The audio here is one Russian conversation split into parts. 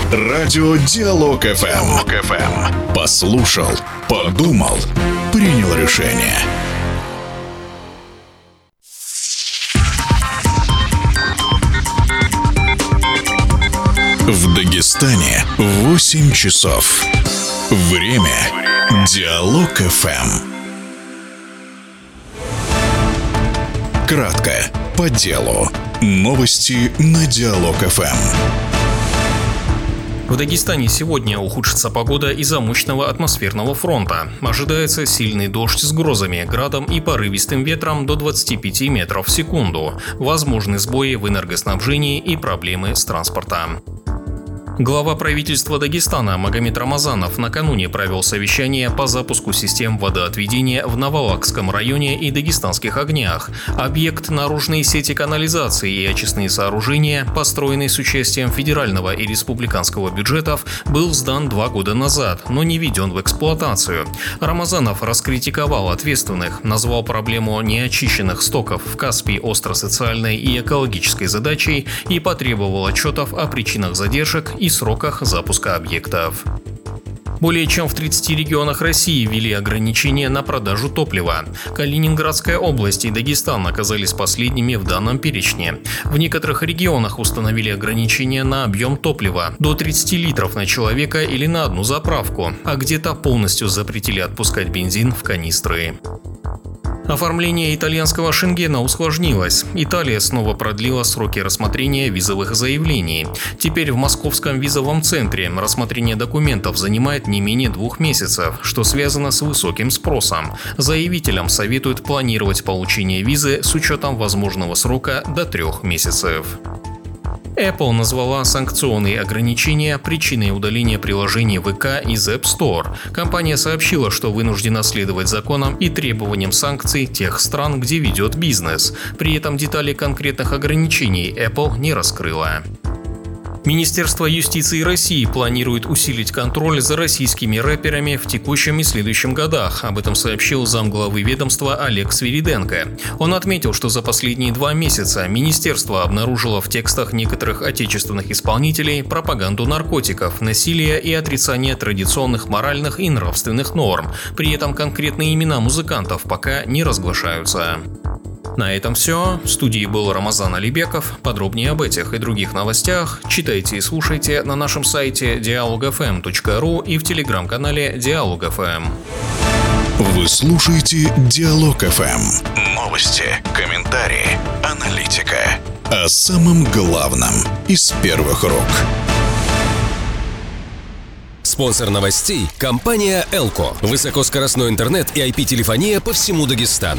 Радио Диалог ФМ. Послушал, подумал, принял решение. В Дагестане 8 часов. Время Диалог ФМ. Кратко, по делу. Новости на Диалог ФМ. В Дагестане сегодня ухудшится погода из-за мощного атмосферного фронта. Ожидается сильный дождь с грозами, градом и порывистым ветром до 25 метров в секунду. Возможны сбои в энергоснабжении и проблемы с транспортом. Глава правительства Дагестана Магомед Рамазанов накануне провел совещание по запуску систем водоотведения в Новолакском районе и Дагестанских Огнях. Объект наружной сети канализации и очистные сооружения, построенный с участием федерального и республиканского бюджетов, был сдан 2 года назад, но не введен в эксплуатацию. Рамазанов раскритиковал ответственных, назвал проблему неочищенных стоков в Каспии остро-социальной и экологической задачей и потребовал отчетов о причинах задержек и сроках запуска объектов. Более чем в 30 регионах России ввели ограничения на продажу топлива. Калининградская область и Дагестан оказались последними в данном перечне. В некоторых регионах установили ограничения на объем топлива до 30 литров на человека или на одну заправку, а где-то полностью запретили отпускать бензин в канистры. Оформление итальянского Шенгена усложнилось. Италия снова продлила сроки рассмотрения визовых заявлений. Теперь в московском визовом центре рассмотрение документов занимает не менее 2 месяцев, что связано с высоким спросом. Заявителям советуют планировать получение визы с учетом возможного срока до 3 месяцев. Apple назвала санкционные ограничения причиной удаления приложений ВК из App Store. Компания сообщила, что вынуждена следовать законам и требованиям санкций тех стран, где ведет бизнес. При этом детали конкретных ограничений Apple не раскрыла. Министерство юстиции России планирует усилить контроль за российскими рэперами в текущем и следующем годах. Об этом сообщил замглавы ведомства Олег Свириденко. Он отметил, что за последние 2 месяца министерство обнаружило в текстах некоторых отечественных исполнителей пропаганду наркотиков, насилия и отрицание традиционных моральных и нравственных норм. При этом конкретные имена музыкантов пока не разглашаются. На этом все. В студии был Рамазан Алибеков. Подробнее об этих и других новостях читайте и слушайте на нашем сайте dialogfm.ru и в телеграм-канале Диалог ФМ. Вы слушаете Диалог ФМ. Новости, комментарии, аналитика. О самом главном из первых рук. Спонсор новостей – компания «Элко». Высокоскоростной интернет и IP-телефония по всему Дагестану.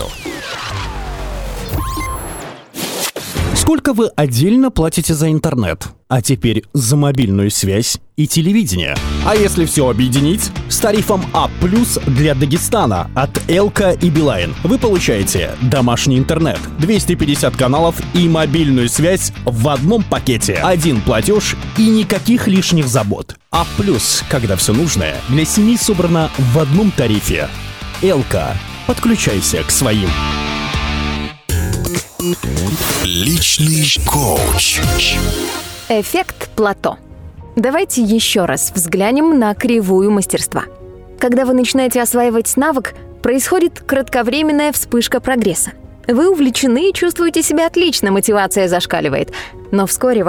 Сколько вы отдельно платите за интернет? А теперь за мобильную связь и телевидение. А если все объединить? С тарифом А+ для Дагестана от Элка и Билайн вы получаете домашний интернет, 250 каналов и мобильную связь в одном пакете. Один платеж и никаких лишних забот. А+, когда все нужное для семьи собрано в одном тарифе. Элка. Подключайся к своим. Личный коуч. Эффект плато. Давайте еще раз взглянем на кривую мастерства. Когда вы начинаете осваивать навык, происходит кратковременная вспышка прогресса. Вы увлечены и чувствуете себя отлично, мотивация зашкаливает. Но вскоре